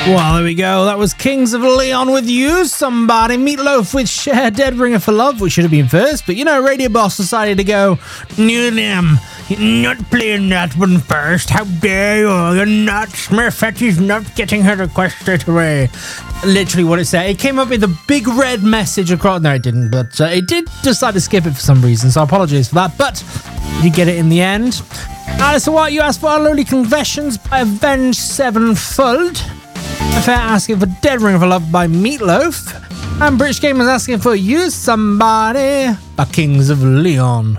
Well, there we go. That was Kings of Leon with You Somebody. Meatloaf with Share Dead Ringer for Love, which should have been first. But, you know, Radio Boss decided to go, "No, them. You're not playing that one first. How dare you? You're not. Smurfetti's not getting her request straight away." Literally what it said. It came up with a big red message across. No, it didn't. But it did decide to skip it for some reason. So I apologize for that. But you get it in the end. Alice White, you asked for Lonely Confessions by Avenged Sevenfold. Fair asking for Dead Ring for Love by Meatloaf. And British Gamers asking for You Somebody by Kings of Leon.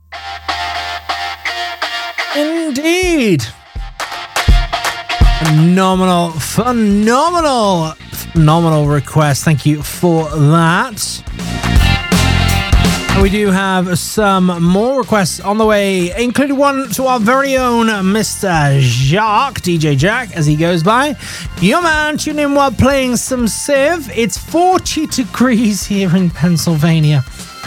Indeed. Phenomenal request. Thank you for that. And we do have some more requests on the way, including one to our very own Mr. Jacques, DJ Jack, as he goes by. Yo man, tune in while playing some Civ. It's 40 degrees here in Pennsylvania.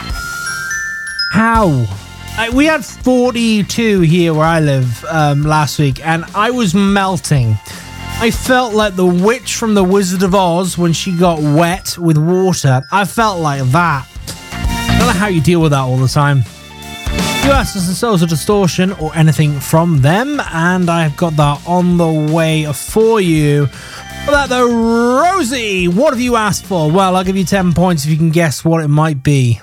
How? We had 42 here where I live last week, and I was melting. I felt like the witch from The Wizard of Oz when she got wet with water. I felt like that. I don't know how you deal with that all the time. You asked us the Souls of Distortion or anything from them, and I've got that on the way for you. For that though, Rosie, what have you asked for? Well, I'll give you 10 points if you can guess what it might be.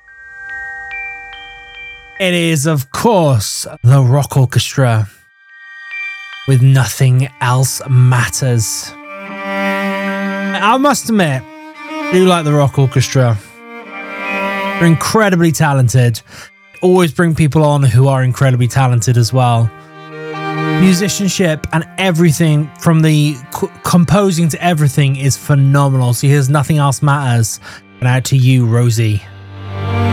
It is, of course, the Rock Orchestra with Nothing Else Matters. I must admit, I do like the Rock Orchestra. They're incredibly talented. Always bring people on who are incredibly talented as well. Musicianship and everything from the composing to everything is phenomenal. So here's Nothing Else Matters. And out to you, Rosie.